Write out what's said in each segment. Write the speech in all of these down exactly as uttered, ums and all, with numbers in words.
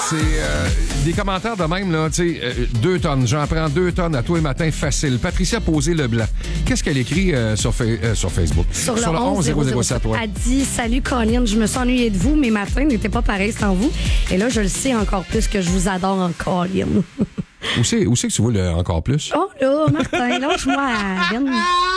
C'est euh, des commentaires de même, là, tu sais, euh, deux tonnes. J'en prends deux tonnes à tous les matins, facile. Patricia Posé-Leblanc. Qu'est-ce qu'elle écrit euh, sur, fa- euh, sur Facebook? Sur, sur le onze zéro zéro sept, ouais. Elle dit « Salut Colin, je me suis ennuyée de vous. Mes matins n'étaient pas pareils sans vous. Et là, je le sais encore plus que je vous adore en Colin. » Où c'est, où c'est que tu vois le encore plus? Oh là, Martin, lâche-moi. Viens.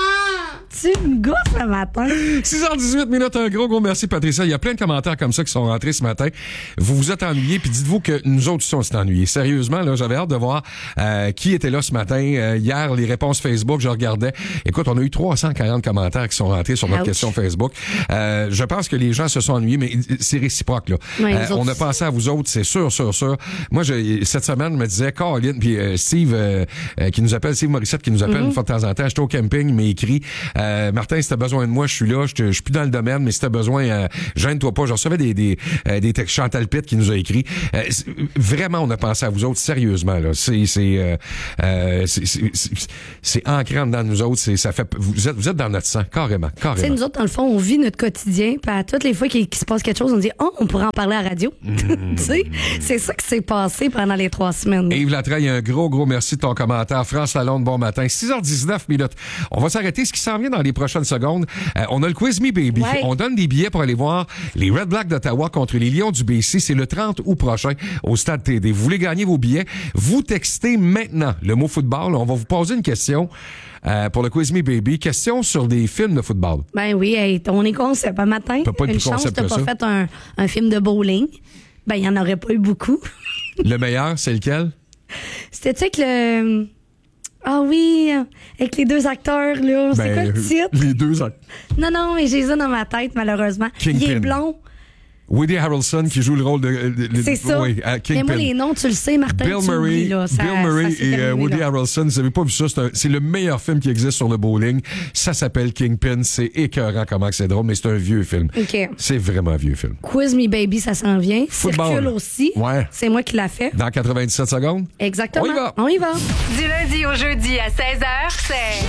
Tu me goûtes le matin. six heures dix-huit minutes, un gros, gros merci, Patricia. Il y a plein de commentaires comme ça qui sont rentrés ce matin. Vous vous êtes ennuyés, puis dites-vous que nous autres aussi, on s'est ennuyés. Sérieusement, là, j'avais hâte de voir euh, qui était là ce matin. Euh, hier, les réponses Facebook, je regardais. Écoute, on a eu trois cent quarante commentaires qui sont rentrés sur notre Ouch. question Facebook. Euh, je pense que les gens se sont ennuyés, mais c'est réciproque, là. Oui, euh, on a pensé à vous autres, c'est sûr, sûr, sûr. Moi, je, cette semaine, je me disais, Caroline, puis euh, Steve, euh, euh, qui nous appelle, Steve Morissette, qui nous appelle mm-hmm. une fois de temps en temps, j'étais au camping, il m'a écrit, euh, Martin, si t'as besoin de moi, je suis là, je suis plus dans le domaine, mais si t'as besoin, euh, gêne-toi pas. Je recevais des, des, euh, des textes. Chantal Pitt qui nous a écrit. Euh, vraiment, on a pensé à vous autres, sérieusement, là. C'est, c'est, euh, euh, c'est, c'est, c'est, c'est ancré dans nous autres, c'est, ça fait, vous êtes, vous êtes dans notre sang, carrément, carrément. Tu sais, nous autres, dans le fond, on vit notre quotidien, puis à toutes les fois qu'il, qu'il se passe quelque chose, on dit, oh, on pourrait en parler à la radio. Mmh. Tu sais, c'est ça qui s'est passé pendant les trois semaines. Yves Latreille, un gros, gros merci de ton commentaire. France Lalonde, bon matin. six heures dix-neuf minutes. On va s'arrêter. Ce qui s'en vient dans les prochaines secondes, euh, on a le Quiz Me Baby. Ouais. On donne des billets pour aller voir les Red Blacks d'Ottawa contre les Lions du B C. C'est le trente août prochain au Stade T D. Vous voulez gagner vos billets? Vous textez maintenant le mot football. On va vous poser une question. Euh, pour le Quiz Me Baby, question sur des films de football. Ben oui, hey, on est concept. Un matin, Peut pas être une plus chance, concept t'as que pas ça. fait un, un film de bowling. Ben, il y en aurait pas eu beaucoup. Le meilleur, c'est lequel? C'était-tu avec le... Ah oui, avec les deux acteurs, là. C'est Ben, quoi le titre? Les deux acteurs. Non, non, mais j'ai ça dans ma tête, malheureusement. Kingpin. Il est blond. Woody Harrelson qui joue le rôle de... de, de C'est ça. Oui, à Mais Kingpin. moi, les noms, tu le sais, Martin, Bill tu Murray, l'oublies, là. Ça, Bill Murray ça s'est et euh, terminé, Woody là. Harrelson, vous avez pas vu ça, c'est, un, c'est le meilleur film qui existe sur le bowling. Ça s'appelle Kingpin, c'est écœurant comment que c'est drôle, mais c'est un vieux film. OK. C'est vraiment un vieux film. Quiz Me Baby, ça s'en vient. Football. Circule aussi. Ouais. C'est moi qui l'a fait. Dans quatre-vingt-dix-sept secondes? Exactement. On y va. On y va. Du lundi au jeudi à seize heures, c'est...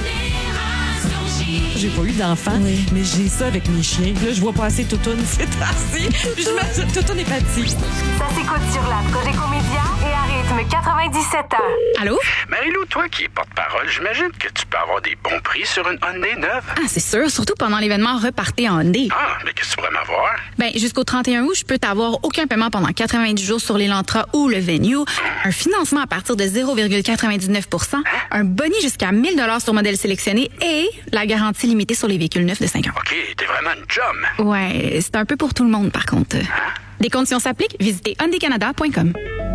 J'ai pas eu d'enfant, Oui. mais j'ai ça avec mes chiens. Là, je vois passer Toutoune, c'est assis. Puis je me Toutoune est parti. Ça s'écoute sur la Cogeco Média et à rythme quatre-vingt-dix-sept ans. Allô? Marie-Lou, toi qui es porte-parole, j'imagine que tu peux avoir des bons prix sur une Hyundai neuve. Ah, c'est sûr, surtout pendant l'événement Repartez en Hyundai. Ah, mais qu'est-ce que tu pourrais m'avoir? Ben, jusqu'au trente et un août, je peux t'avoir aucun paiement pendant quatre-vingt-dix jours sur l'Elantra ou le Venue, un financement à partir de zéro virgule quatre-vingt-dix-neuf pour cent, un boni jusqu'à mille dollars sur modèle sélectionné et la garantie limitée sur les véhicules neufs de cinq ans. OK, t'es vraiment une chum. Ouais, c'est un peu pour tout le monde, par contre. Des conditions s'appliquent, visitez hyundai canada point com.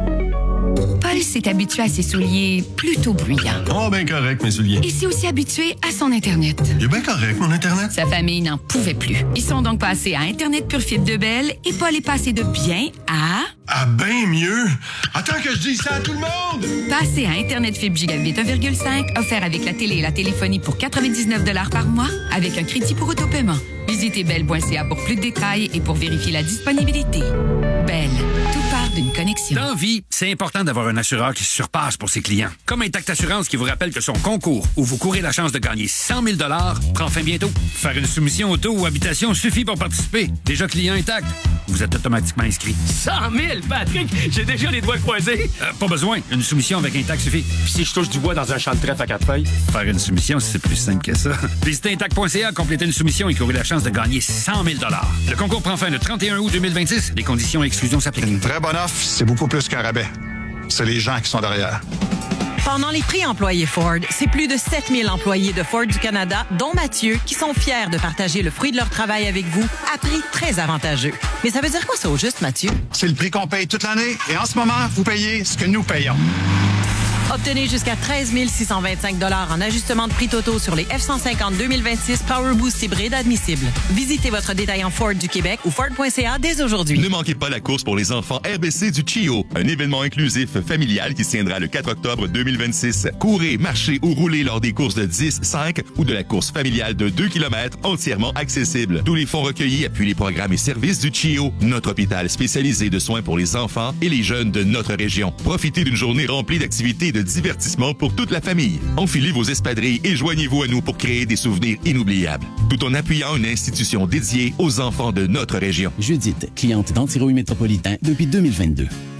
Paul s'est habitué à ses souliers plutôt bruyants. Oh, ben correct, mes souliers. Il s'est aussi habitué à son Internet. Il est bien correct, mon Internet. Sa famille n'en pouvait plus. Ils sont donc passés à Internet Pure Fibre de Bell et Paul est passé de bien à... Ah, ben mieux. Attends que je dise ça à tout le monde. Passé à Internet Fibre Gigabit un virgule cinq, offert avec la télé et la téléphonie pour quatre-vingt-dix-neuf dollars par mois, avec un crédit pour autopaiement. Visitez bell point c a pour plus de détails et pour vérifier la disponibilité. Bell, tout part d'une connexion. Dans vie, c'est important d'avoir un assureur qui se surpasse pour ses clients. Comme Intact Assurance qui vous rappelle que son concours, où vous courez la chance de gagner cent mille dollars, prend fin bientôt. Faire une soumission auto ou habitation suffit pour participer. Déjà client Intact, vous êtes automatiquement inscrit. cent mille, Patrick! J'ai déjà les doigts croisés! Euh, pas besoin, une soumission avec Intact suffit. Puis si je touche du bois dans un champ de trèfle à quatre feuilles? Faire une soumission, c'est plus simple que ça. Visitez intact point c a, complétez une soumission et courez la chance de gagner cent mille dollars. Le concours prend fin le trente et un août deux mille vingt-six. Les conditions et exclusions s'appliquent. Une très bonne offre, c'est beaucoup plus qu'un rabais. C'est les gens qui sont derrière. Pendant les prix employés Ford, c'est plus de sept mille employés de Ford du Canada, dont Mathieu, qui sont fiers de partager le fruit de leur travail avec vous à prix très avantageux. Mais ça veut dire quoi ça au juste, Mathieu? C'est le prix qu'on paye toute l'année et en ce moment, vous payez ce que nous payons. Obtenez jusqu'à treize mille six cent vingt-cinq dollars en ajustement de prix totaux sur les F cent cinquante deux mille vingt-six Power Boost hybride admissibles. Visitez votre détaillant Ford du Québec ou Ford point c a dès aujourd'hui. Ne manquez pas la course pour les enfants R B C du C I O, un événement inclusif familial qui se tiendra le quatre octobre deux mille vingt-six. Courez, marchez ou roulez lors des courses de dix, cinq ou de la course familiale de deux kilomètres entièrement accessible. Tous les fonds recueillis appuient les programmes et services du C I O, notre hôpital spécialisé de soins pour les enfants et les jeunes de notre région. Profitez d'une journée remplie d'activités et de divertissement pour toute la famille. Enfilez vos espadrilles et joignez-vous à nous pour créer des souvenirs inoubliables, tout en appuyant une institution dédiée aux enfants de notre région. Judith, cliente d'Antirouille Métropolitain depuis deux mille vingt-deux.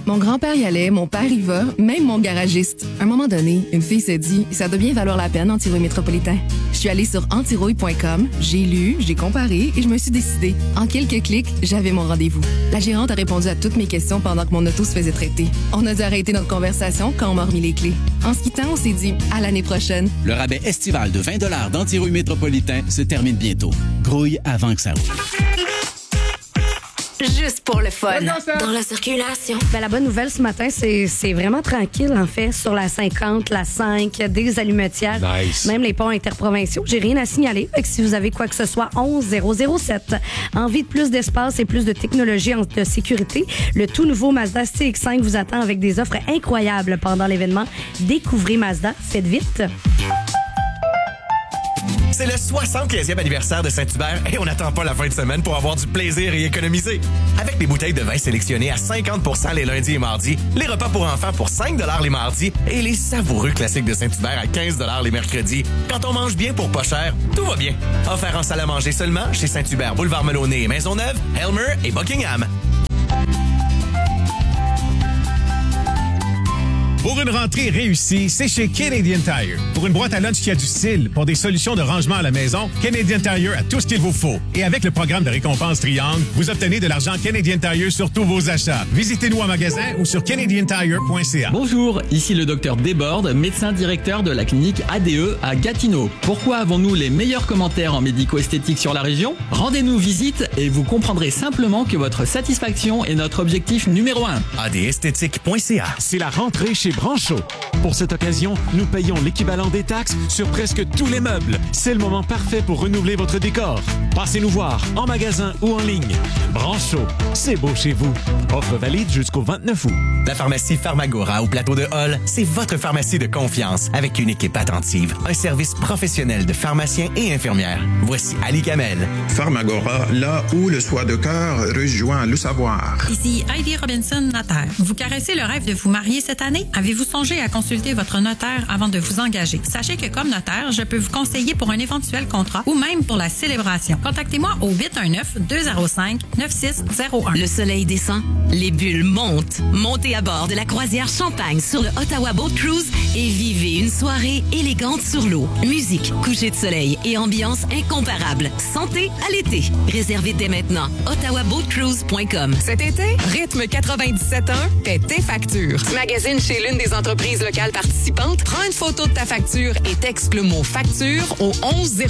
Mon grand-père y allait, mon père y va, même mon garagiste. À un moment donné, une fille s'est dit « Ça doit bien valoir la peine, Antirouille Métropolitain ». Je suis allée sur antirouille point com, j'ai lu, j'ai comparé et je me suis décidée. En quelques clics, j'avais mon rendez-vous. La gérante a répondu à toutes mes questions pendant que mon auto se faisait traiter. On a dû arrêter notre conversation quand on m'a remis les clés. En se quittant, on s'est dit « À l'année prochaine ». Le rabais estival de vingt dollars d'Antirouille Métropolitain se termine bientôt. Grouille avant que ça roule. Juste pour le fun. Dans la circulation. Ben, la bonne nouvelle ce matin, c'est, c'est vraiment tranquille, en fait, sur la cinquante, la cinq, des allumetières. Nice. Même les ponts interprovinciaux. J'ai rien à signaler. Fait que si vous avez quoi que ce soit, onze zéro zéro sept. Envie de plus d'espace et plus de technologie de sécurité, le tout nouveau Mazda C X cinq vous attend avec des offres incroyables pendant l'événement. Découvrez Mazda. Faites vite. C'est le soixante-quinzième anniversaire de Saint-Hubert et on n'attend pas la fin de semaine pour avoir du plaisir et économiser. Avec des bouteilles de vin sélectionnées à cinquante pour cent les lundis et mardis, les repas pour enfants pour cinq dollars les mardis et les savoureux classiques de Saint-Hubert à quinze dollars les mercredis. Quand on mange bien pour pas cher, tout va bien. Offert en salle à manger seulement chez Saint-Hubert, Boulevard Melonnet et Maisonneuve, Helmer et Buckingham. Pour une rentrée réussie, c'est chez Canadian Tire. Pour une boîte à lunch qui a du style, pour des solutions de rangement à la maison, Canadian Tire a tout ce qu'il vous faut. Et avec le programme de récompense Triangle, vous obtenez de l'argent Canadian Tire sur tous vos achats. Visitez-nous en magasin ou sur canadian tire point c a. Bonjour, ici le docteur Desbordes, médecin directeur de la clinique A D E à Gatineau. Pourquoi avons-nous les meilleurs commentaires en médico-esthétique sur la région? Rendez-nous visite et vous comprendrez simplement que votre satisfaction est notre objectif numéro un. a d esthétique point c a. C'est la rentrée chez Brancho. Pour cette occasion, nous payons l'équivalent des taxes sur presque tous les meubles. C'est le moment parfait pour renouveler votre décor. Passez nous voir en magasin ou en ligne. Brancho, c'est beau chez vous. Offre valide jusqu'au vingt-neuf août. La pharmacie Pharmagora au plateau de Hall, c'est votre pharmacie de confiance avec une équipe attentive, un service professionnel de pharmaciens et infirmières. Voici Ali Kamel. Pharmagora, là où le soin de cœur rejoint le savoir. Ici Heidi Robinson, notaire. Vous caressez le rêve de vous marier cette année? Avez-vous songé à consulter votre notaire avant de vous engager? Sachez que comme notaire, je peux vous conseiller pour un éventuel contrat ou même pour la célébration. Contactez-moi au huit un neuf, deux zéro cinq, neuf six zéro un. Le soleil descend, les bulles montent. Montez à bord de la croisière Champagne sur le Ottawa Boat Cruise et vivez une soirée élégante sur l'eau. Musique, coucher de soleil et ambiance incomparable. Santé à l'été. Réservez dès maintenant. ottawa boat cruise point com. Cet été, Rythme quatre-vingt-dix-sept un paie tes factures. Magazine chez l'une des entreprises locales participantes, prends une photo de ta facture et texte le mot facture au onze zéro